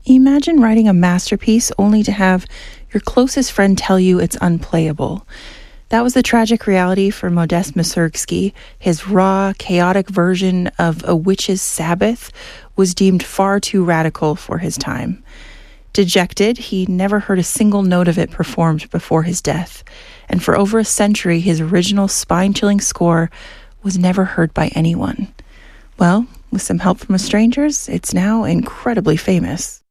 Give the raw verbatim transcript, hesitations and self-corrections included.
Imagine writing a masterpiece only to have your closest friend tell you it's unplayable. That was the tragic reality for Modest Mussorgsky. His raw, chaotic version of A Witch's Sabbath was deemed far too radical for his time. Dejected, he never heard a single note of it performed before his death, and for over a century his original spine-chilling score was never heard by anyone. Well, with some help from strangers, it's now incredibly famous.